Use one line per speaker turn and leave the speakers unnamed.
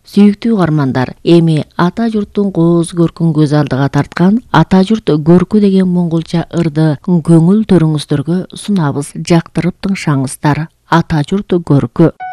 Сүйүктүү угармандар, эми ата журттун кооз көркүн көз алдыга тарткан Ата журт көркү деген монголча ырды көңүл төрүңүздөргө сунабыз. Жактырып тыңшаңыздар. Ата журт көркү.